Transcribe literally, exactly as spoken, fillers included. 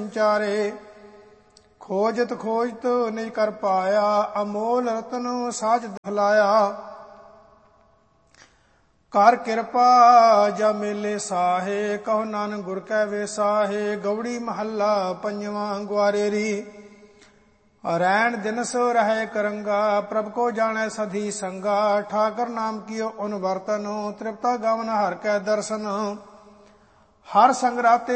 ਸੰਚਾਰੇ। ਖੋਜਤ ਖੋਜਤ ਨਿਜ ਕਰ ਪਾਇਆ, ਅਮੋਲ ਰਤਨ ਸਾਜ ਦਖਲਾਇਆ। ਕਰ ਕਿਰਪਾ ਜਾ ਮੇਲੇ ਸਾਹੇ, ਕਹੋ ਨਾਨਕ ਗੁਰ ਕੈ ਵੇਸਾਹੇ। ਗਉੜੀ ਮਹੱਲਾ ਪੰਜਵਾਂ। ਗੁਆਰੇਰੀ ਰੈਣ ਦਿਨਸ ਰਹਿ ਕਰੰਗਾ, ਪ੍ਰਭ ਕੋ ਜਾਣੈ ਸਧੀ ਸੰਗਾ। ਠਾਕਰ ਨਾਮ ਕੀਓ ਉਨ ਵਰਤਨ, ਤ੍ਰਿਪਤਾ ਗਵਨ ਹਰਿ ਕੈ ਦਰਸ਼ਨ। ਹਰ ਸੰਗ ਰਾਤੇ